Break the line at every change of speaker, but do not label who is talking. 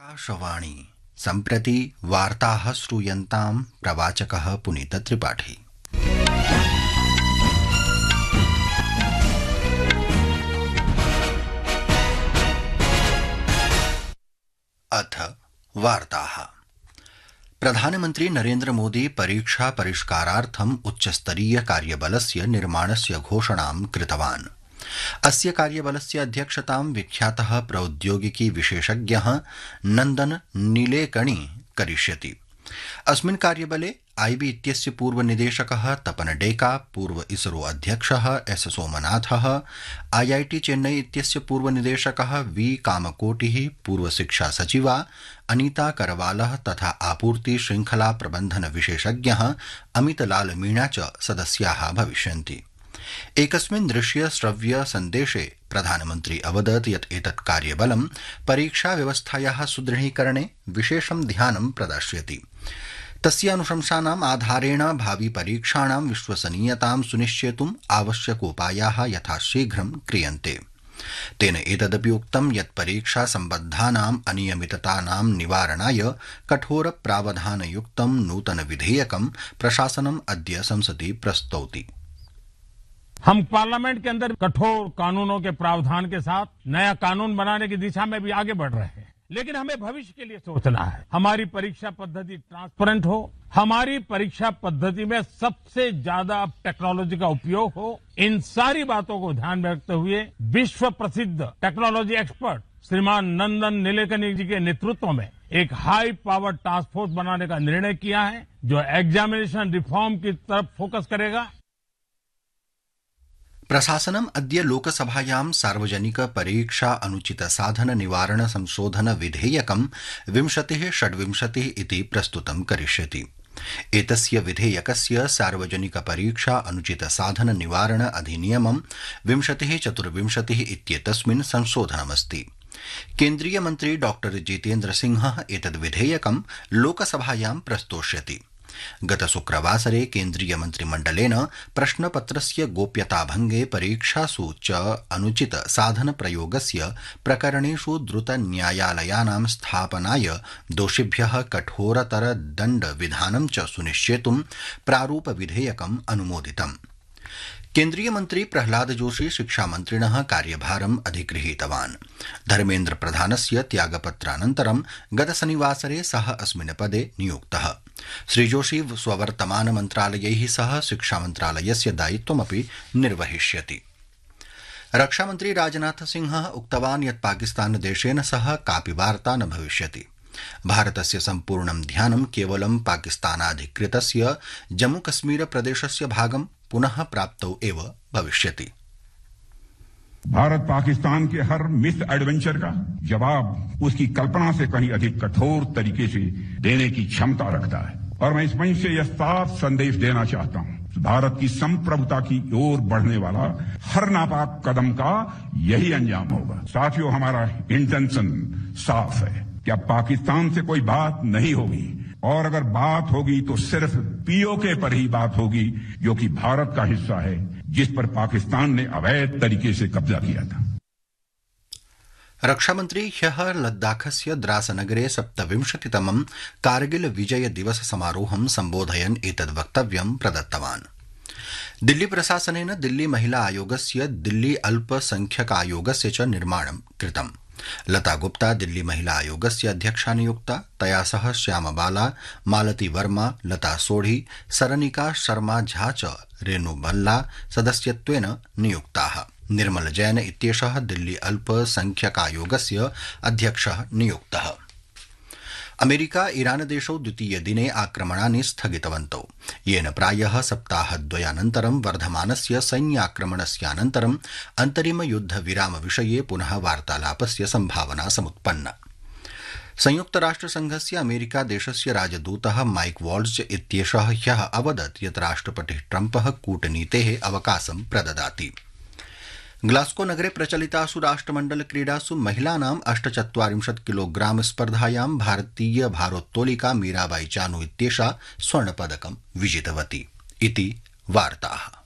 आकाशवाणी सम्प्रति वार्ताः श्रूयन्तां प्रवाचकः पुनीतत्रिपाठी। अथ वार्ताः। प्रधानमन्त्री नरेन्द्र मोदी परीक्षा परिष्कारार्थम् उच्चस्तरीय कार्यबलस्य निर्माणस्य घोषणां कृतवान्। अस्य कार्यबलस्य अध्यक्षतां विख्यातः प्रौद्योगिकी विशेषज्ञः नन्दन नीलेकणी करिष्यति। अस्मिन् कार्यबले आईबी इत्यस्य पूर्वनिदेशकः तपन डेका, पूर्व इसरो अध्यक्षः एस सोमनाथः, आईआईटी चेन्नई इत्यस्य पूर्वनिदेशकः वी कामकोटिः, पूर्व शिक्षा सचिवा अनीता करवालः तथा आपूर्ति श्रृंखला प्रबन्धन विशेषज्ञः अमितलाल मीणा च सदस्याः भविष्यन्ति। एकस्मिन् दृश्य श्रव्य सन्देशे प्रधानमन्त्री अवदत् यत् एतत् कार्यबलं परीक्षा व्यवस्थायाः सुदृढीकरणे विशेषं ध्यानं प्रदास्यति। तस्य अनुशंसानाम् आधारेण भावि परीक्षाणां विश्वसनीयतां सुनिश्चेतुम् आवश्यकोपायाः यथाशीघ्रं क्रियन्ते। तेन एतदपि उक्तं यत् परीक्षा सम्बद्धानाम् अनियमिततानां निवारणाय कठोर प्रावधानयुक्तं नूतन विधेयकं प्रशासनम् अद्य संसदि प्रस्तौति।
हम पार्लियामेंट के अंदर कठोर कानूनों के प्रावधान के साथ नया कानून बनाने की दिशा में भी आगे बढ़ रहे हैं, लेकिन हमें भविष्य के लिए सोचना है। हमारी परीक्षा पद्धति ट्रांसपेरेंट हो, हमारी परीक्षा पद्धति में सबसे ज्यादा टेक्नोलॉजी का उपयोग हो। इन सारी बातों को ध्यान में रखते हुए विश्व प्रसिद्ध टेक्नोलॉजी एक्सपर्ट श्रीमान नंदन नीलेकनी जी के नेतृत्व में एक हाई पावर टास्क फोर्स बनाने का निर्णय किया है, जो एग्जामिनेशन रिफॉर्म की तरफ फोकस करेगा।
प्रशासनम् अद्य लोकसभायां सार्वजनिक परीक्षा अनुचित साधन निवारण संशोधन विधेयकं 2026 इति प्रस्तुतं करिष्यति। एतस्य विधेयकस्य सार्वजनिक परीक्षा अनुचित साधन निवारण अधिनियमं 2024 इत्येतस्मिन् संशोधनमस्ति। केन्द्रीय मन्त्री डॉ जितेन्द्र सिंहः एतद् विधेयकं लोकसभायां प्रस्तोष्यति। गत शुक्रवासरे केन्द्रीय मन्त्रिमण्डलेन प्रश्नपत्रस्य गोप्यताभंगे परीक्षासु च अनुचित साधन प्रयोगस्य प्रकरणेषु द्रुत न्यायालयानां स्थापनाय दोषिभ्यः कठोरतर दण्ड विधानं च सुनिश्चेतुं प्रारूप विधेयकम् अनुमोदितम्। केन्द्रीय मन्त्री प्रह्लाद जोशी शिक्षामन्त्रिणः कार्यभारम् अधिगृहीतवान्। धर्मेन्द्र प्रधानस्य त्यागपत्रानन्तरं गतशनिवासरे सः अस्मिन् पदे नियुक्तः। श्रीजोशी स्ववर्तमान मन्त्रालयैः सह शिक्षामन्त्रालयस्य दायित्वमपि निर्वहिष्यति। रक्षामन्त्री राजनाथ सिंहः उक्तवान् यत् पाकिस्तानदेशेन सह कापि वार्ता न भविष्यति। भारतस्य सम्पूर्णं ध्यानं केवलं पाकिस्तानाधिकृतस्य जम्मूकश्मीर प्रदेशस्य भागं पुनः प्राप्तौ एव भविष्यति।
भारत पाकिस्तान के हर मिस एडवेंचर का जवाब उसकी कल्पना से कहीं अधिक कठोर तरीके से देने की क्षमता रखता है, और मैं इस मंच से यह साफ संदेश देना चाहता हूं, भारत की संप्रभुता की ओर बढ़ने वाला हर नापाक कदम का यही अंजाम होगा। साथियों, हमारा इंटेंशन साफ है कि अब पाकिस्तान से कोई बात नहीं होगी, और अगर बात होगी तो सिर्फ पीओके पर ही बात होगी, जो कि भारत का हिस्सा है, जिस पर पाकिस्तान ने अवैध तरीके से कब्जा किया था।
रक्षामन्त्री ह्यः लद्दाखस्य द्रासनगरे 27तमं कारगिल विजय दिवस समारोहं सम्बोधयन् एतद् वक्तव्यं प्रदत्तवान्। दिल्ली प्रशासनेन दिल्ली महिला आयोगस्य दिल्ली अल्पसंख्यकायोगस्य च निर्माणं कृतम्। लता गुप्ता दिल्ली महिला आयोगस्य अध्यक्षा नियुक्ता। तया सह श्यामबाला, मालती वर्मा, लता सोढ़ी, सरनिका शर्मा झा च रेणु भल्ला सदस्यत्वेन नियुक्ताः। निर्मल जैन इत्येषः दिल्ली अल्पसंख्यकायोगस्य अध्यक्षः नियुक्तः। अमेरिका ईरान देशौ द्वितीय दिने आक्रमणानि स्थगितवन्तौ, येन प्रायः सप्ताहद्वयानन्तरं वर्धमानस्य सैन्याक्रमणस्यानन्तरं अन्तरिम युद्ध विराम विषये पुनः वार्तालापस्य सम्भावना समुत्पन्ना। संयुक्तराष्ट्रसंघस्य अमेरिका देशस्य राजदूतः माइक वॉल्ज इत्येषः ह्यः अवदत् यत् राष्ट्रपतिः ट्रम्पः कूटनीतेः अवकाशं प्रददाति। ग्लास्को नगरे प्रचलितासु राष्ट्रमण्डल क्रीडासु महिलानां 48 किलोग्राम स्पर्धायां भारतीय भारोत्तोलिका मीराबाई चानू इत्येषा स्वर्णपदकं विजितवती। इति वार्ताः।